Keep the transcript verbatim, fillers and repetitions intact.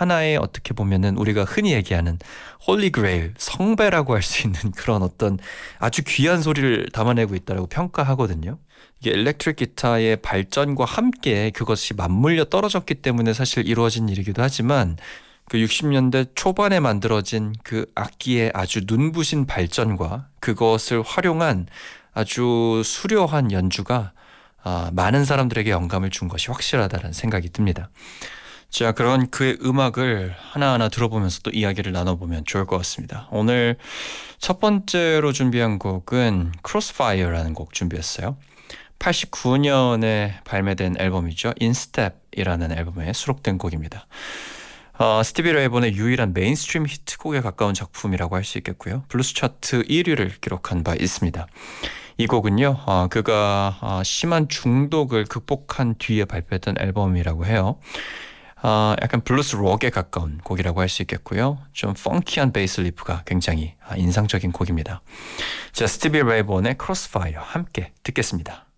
하나의 어떻게 보면은 우리가 흔히 얘기하는 홀리 그레일, 성배라고 할 수 있는 그런 어떤 아주 귀한 소리를 담아내고 있다고 평가하거든요. 이게 일렉트릭 기타의 발전과 함께 그것이 맞물려 떨어졌기 때문에 사실 이루어진 일이기도 하지만 그 육십 년대 초반에 만들어진 그 악기의 아주 눈부신 발전과 그것을 활용한 아주 수려한 연주가 아, 많은 사람들에게 영감을 준 것이 확실하다는 생각이 듭니다. 자, 그런 그의 음악을 하나하나 들어보면서 또 이야기를 나눠보면 좋을 것 같습니다. 오늘 첫 번째로 준비한 곡은 Crossfire라는 곡 준비했어요. 팔십구 년에 발매된 앨범이죠. 인스텝이라는 앨범에 수록된 곡입니다. 어, 스티비 레이본의 유일한 메인스트림 히트곡에 가까운 작품이라고 할 수 있겠고요. 블루스 차트 일 위를 기록한 바 있습니다. 이 곡은요, 어, 그가 어, 심한 중독을 극복한 뒤에 발표했던 앨범이라고 해요. 어, 약간 블루스 록에 가까운 곡이라고 할 수 있겠고요. 좀 펑키한 베이스 리프가 굉장히 인상적인 곡입니다. 자, 스티비 레이본의 Crossfire 함께 듣겠습니다.